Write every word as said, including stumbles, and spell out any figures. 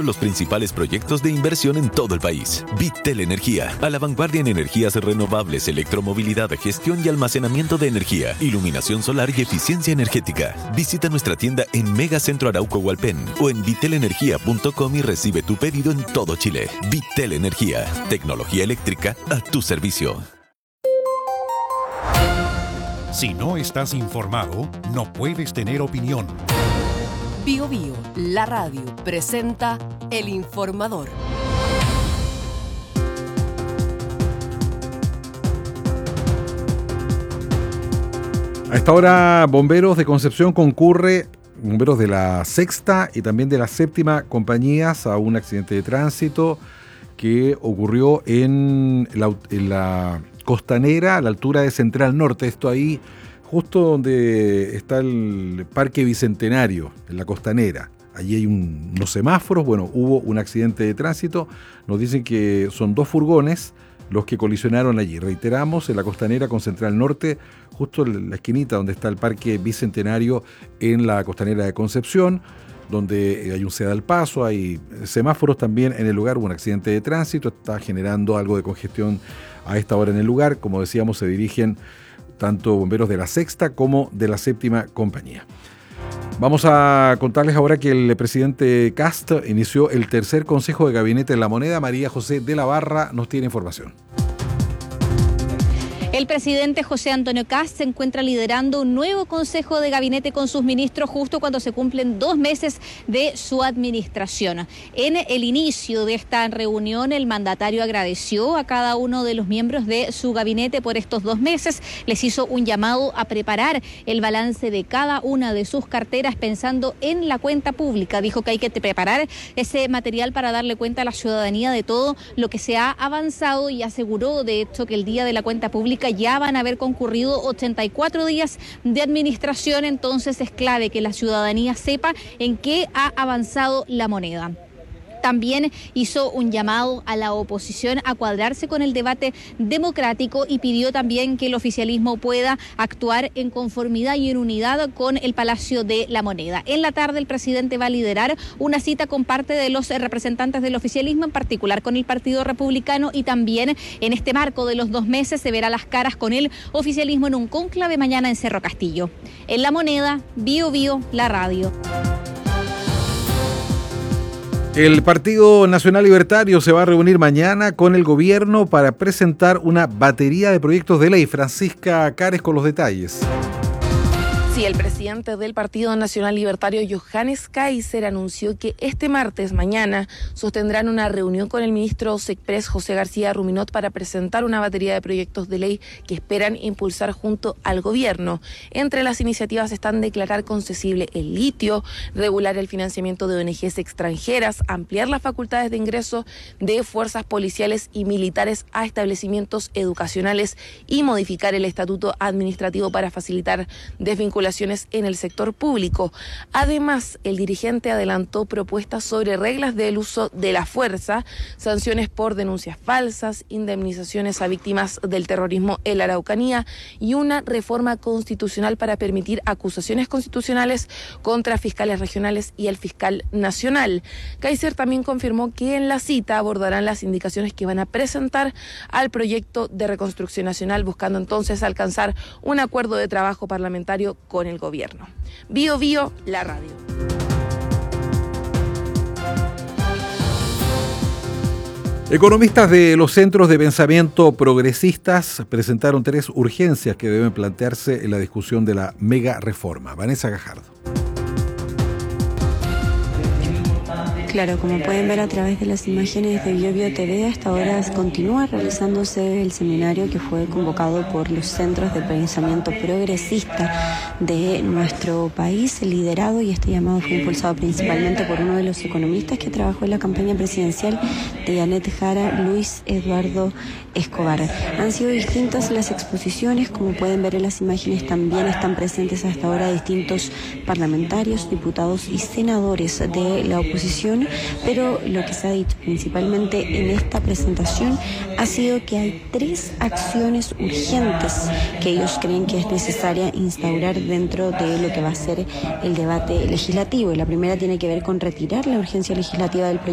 para los principales proyectos de inversión en todo el país. Bitel Energía, a la vanguardia en energías renovables, electromovilidad, gestión y almacenamiento de energía, iluminación solar y eficiencia energética. Visita nuestra tienda en Megacentro Arauco Hualpén o en bitel energía punto com y recibe tu pedido en todo Chile. Bitel Energía, tecnología eléctrica a tu servicio. Si no estás informado, no puedes tener opinión. Bio Bio, la radio, presenta El Informador. A esta hora, bomberos de Concepción concurre, bomberos de la sexta y también de la séptima compañías a un accidente de tránsito que ocurrió en la, en la costanera a la altura de Central Norte. Esto ahí, justo donde está el Parque Bicentenario, en la costanera. Allí hay un, unos semáforos. Bueno, hubo un accidente de tránsito. Nos dicen que son dos furgones los que colisionaron allí. Reiteramos, en la costanera con Central Norte, justo en la esquinita donde está el Parque Bicentenario en la costanera de Concepción, donde hay un ceda al paso, hay semáforos también en el lugar. Hubo un accidente de tránsito, está generando algo de congestión a esta hora en el lugar. Como decíamos, se dirigen tanto bomberos de la sexta como de la séptima compañía. Vamos a contarles ahora que el presidente Kast inició el tercer Consejo de Gabinete en La Moneda. María José de la Barra nos tiene información. El presidente José Antonio Kast se encuentra liderando un nuevo consejo de gabinete con sus ministros justo cuando se cumplen dos meses de su administración. En el inicio de esta reunión, el mandatario agradeció a cada uno de los miembros de su gabinete por estos dos meses. Les hizo un llamado a preparar el balance de cada una de sus carteras pensando en la cuenta pública. Dijo que hay que preparar ese material para darle cuenta a la ciudadanía de todo lo que se ha avanzado y aseguró, de hecho, que el día de la cuenta pública ya van a haber concurrido ochenta y cuatro días de administración, entonces es clave que la ciudadanía sepa en qué ha avanzado la moneda. También hizo un llamado a la oposición a cuadrarse con el debate democrático y pidió también que el oficialismo pueda actuar en conformidad y en unidad con el Palacio de la Moneda. En la tarde el presidente va a liderar una cita con parte de los representantes del oficialismo, en particular con el Partido Republicano, y también en este marco de los dos meses se verá las caras con el oficialismo en un cónclave mañana en Cerro Castillo. En La Moneda, Bio Bio, la radio. El Partido Nacional Libertario se va a reunir mañana con el gobierno para presentar una batería de proyectos de ley. Francisca Cares con los detalles. Sí, el presidente del Partido Nacional Libertario, Johannes Kaiser, anunció que este martes, mañana, sostendrán una reunión con el ministro SECPRES, José García Ruminot, para presentar una batería de proyectos de ley que esperan impulsar junto al gobierno. Entre las iniciativas están declarar concesible el litio, regular el financiamiento de O N Ges extranjeras, ampliar las facultades de ingreso de fuerzas policiales y militares a establecimientos educacionales y modificar el estatuto administrativo para facilitar desvinculación en el sector público. Además, el dirigente adelantó propuestas sobre reglas del uso de la fuerza, sanciones por denuncias falsas, indemnizaciones a víctimas del terrorismo en la Araucanía y una reforma constitucional para permitir acusaciones constitucionales contra fiscales regionales y el fiscal nacional. Kaiser también confirmó que en la cita abordarán las indicaciones que van a presentar al proyecto de reconstrucción nacional, buscando entonces alcanzar un acuerdo de trabajo parlamentario con el gobierno. Bio Bio, la radio. Economistas de los centros de pensamiento progresistas presentaron tres urgencias que deben plantearse en la discusión de la mega reforma. Vanessa Gajardo. Claro, como pueden ver a través de las imágenes de Bio Bio T V, hasta ahora continúa realizándose el seminario que fue convocado por los centros de pensamiento progresista de nuestro país, liderado, y este llamado fue impulsado principalmente por uno de los economistas que trabajó en la campaña presidencial de Janet Jara, Luis Eduardo Escobar. Han sido distintas las exposiciones, como pueden ver en las imágenes, también están presentes hasta ahora distintos parlamentarios, diputados y senadores de la oposición, pero lo que se ha dicho principalmente en esta presentación ha sido que hay tres acciones urgentes que ellos creen que es necesaria instaurar dentro de lo que va a ser el debate legislativo. La primera tiene que ver con retirar la urgencia legislativa del proyecto